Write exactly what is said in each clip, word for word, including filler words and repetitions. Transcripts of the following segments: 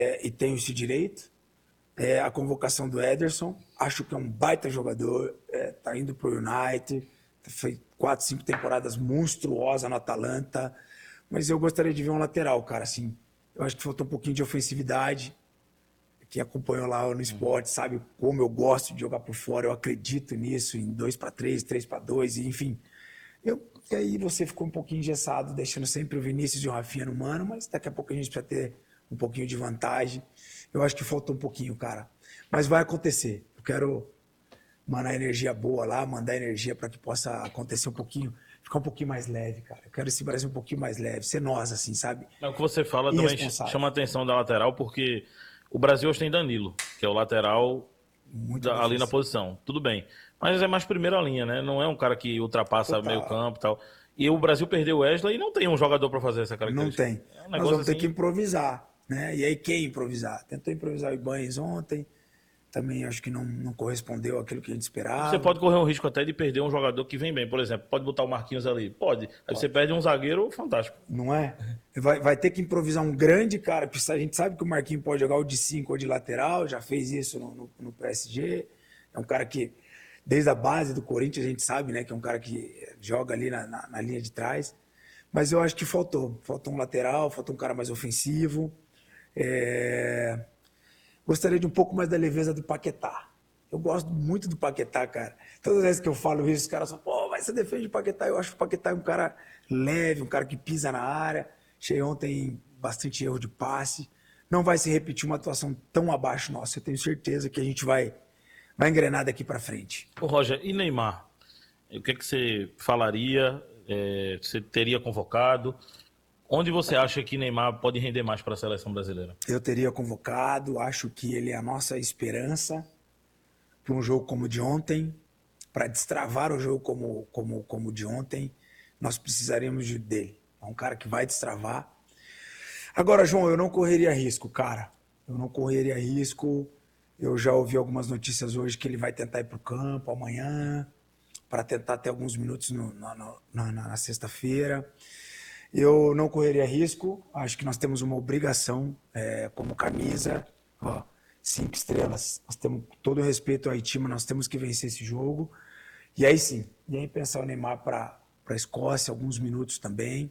é, e tenho esse direito. É, a convocação do Ederson, acho que é um baita jogador, é, tá indo pro United, foi quatro, cinco temporadas monstruosa no Atalanta, mas eu gostaria de ver um lateral, cara, assim, eu acho que faltou um pouquinho de ofensividade. Quem acompanhou lá no esporte sabe como eu gosto de jogar por fora, eu acredito nisso, em dois para três, três para dois, enfim. Eu, e aí você ficou um pouquinho engessado, deixando sempre o Vinícius e o Rafinha no mano, mas daqui a pouco a gente precisa ter um pouquinho de vantagem. Eu acho que faltou um pouquinho, cara. Mas vai acontecer. Eu quero mandar energia boa lá, mandar energia para que possa acontecer um pouquinho, ficar um pouquinho mais leve, cara. Eu quero esse Brasil um pouquinho mais leve, ser nós, assim, sabe? É, o que você fala também Irresponsável. chama a atenção da lateral, porque o Brasil hoje tem Danilo, que é o lateral Muito da- ali na defensivo. posição. Tudo bem. Mas é mais primeira linha, né? Não é um cara que ultrapassa Total. meio campo e tal. E o Brasil perdeu o Wesley e não tem um jogador para fazer essa Não característica. tem. É um Nós negócio vamos ter que assim. improvisar, né? E aí quem improvisar? Tentou improvisar o Ibanez ontem, também acho que não, não correspondeu àquilo que a gente esperava. Você pode correr um risco até de perder um jogador que vem bem. Por exemplo, pode botar o Marquinhos ali? Pode. Aí você perde um zagueiro fantástico. Não é? Vai, vai ter que improvisar um grande cara, porque a gente sabe que o Marquinhos pode jogar ou de cinco ou de lateral, já fez isso no, no, no P S G. É um cara que, desde a base do Corinthians, a gente sabe, né, que é um cara que joga ali na, na, na linha de trás. Mas eu acho que faltou. Faltou um lateral, faltou um cara mais ofensivo. É... Gostaria de um pouco mais da leveza do Paquetá. Eu gosto muito do Paquetá, cara. Todas as vezes que eu falo isso, os caras falam, pô, mas você defende o Paquetá. Eu acho que o Paquetá é um cara leve, um cara que pisa na área. Achei ontem bastante erro de passe. Não vai se repetir uma atuação tão abaixo nossa. Eu tenho certeza que a gente vai, vai engrenar daqui para frente. Ô, Roger, e Neymar? O que, é que você falaria? É, você teria convocado? Onde você acha que Neymar pode render mais para a seleção brasileira? Eu teria convocado, acho que ele é a nossa esperança para um jogo como o de ontem, para destravar o jogo como, como, como o de ontem, nós precisaríamos de, dele. É um cara que vai destravar. Agora, João, eu não correria risco, cara. Eu não correria risco. Eu já ouvi algumas notícias hoje que ele vai tentar ir para o campo amanhã, para tentar ter alguns minutos no, no, no, na, na sexta-feira. Eu não correria risco. Acho que nós temos uma obrigação, é, como camisa, ó, cinco estrelas. Nós temos todo o respeito ao Haiti, mas nós temos que vencer esse jogo. E aí sim, e aí pensar o Neymar para a Escócia, alguns minutos também,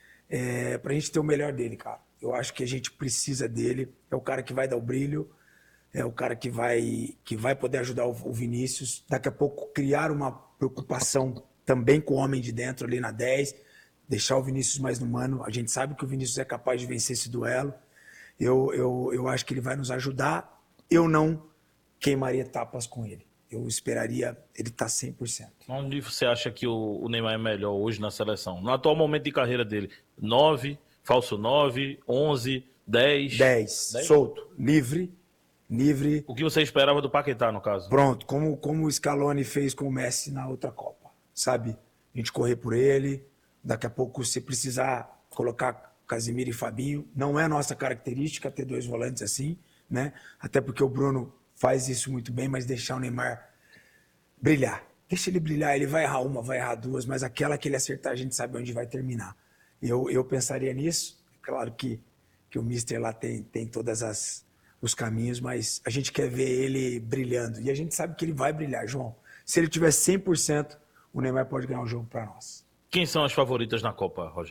é, para a gente ter o melhor dele, cara. Eu acho que a gente precisa dele. É o cara que vai dar o brilho, é o cara que vai, que vai poder ajudar o, o Vinícius. Daqui a pouco criar uma preocupação também com o homem de dentro ali na dez, deixar o Vinícius mais no mano. A gente sabe que o Vinícius é capaz de vencer esse duelo. Eu, eu, eu acho que ele vai nos ajudar. Eu não queimaria etapas com ele. Eu esperaria ele estar cem por cento. Onde você acha que o, o Neymar é melhor hoje na seleção? No atual momento de carreira dele? nove, falso nove, onze, dez? dez, solto, livre, livre. O que você esperava do Paquetá, no caso? Pronto, como, como o Scaloni fez com o Messi na outra Copa, sabe? A gente correr por ele, daqui a pouco se precisar colocar Casemiro e Fabinho, não é a nossa característica ter dois volantes assim, né? Até porque o Bruno faz isso muito bem, mas deixar o Neymar brilhar. Deixa ele brilhar, ele vai errar uma, vai errar duas, mas aquela que ele acertar a gente sabe onde vai terminar. Eu, eu pensaria nisso, claro que, que o Mister lá tem, tem todas as os caminhos, mas a gente quer ver ele brilhando. E a gente sabe que ele vai brilhar, João. Se ele tiver cem por cento, o Neymar pode ganhar o jogo para nós. Quem são as favoritas na Copa, Roger?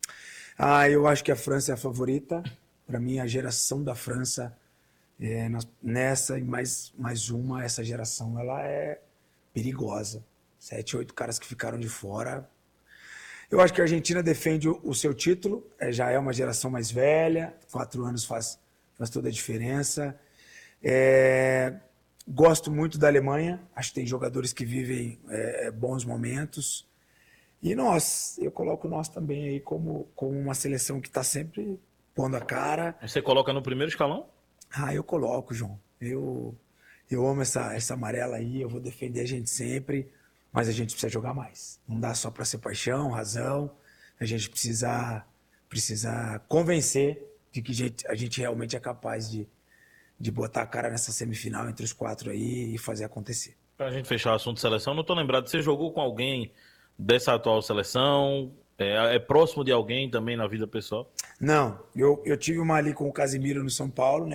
Ah, eu acho que a França é a favorita. Para mim, a geração da França, é, nessa e mais, mais uma, essa geração, ela é perigosa. Sete, oito caras que ficaram de fora. Eu acho que a Argentina defende o, o seu título, é, já é uma geração mais velha, quatro anos faz, faz toda a diferença. É, gosto muito da Alemanha, acho que tem jogadores que vivem é, bons momentos. E nós, eu coloco nós também aí como, como uma seleção que está sempre pondo a cara. Você coloca no primeiro escalão? Ah, eu coloco, João. Eu, eu amo essa, essa amarela aí, eu vou defender a gente sempre, mas a gente precisa jogar mais. Não dá só para ser paixão, razão. A gente precisa, precisa convencer de que a gente, a gente realmente é capaz de, de botar a cara nessa semifinal entre os quatro aí e fazer acontecer. Pra gente fechar o assunto de seleção, não tô lembrado, você jogou com alguém dessa atual seleção? É, é próximo de alguém também na vida pessoal? Não, eu, eu tive uma ali com o Casimiro no São Paulo, né?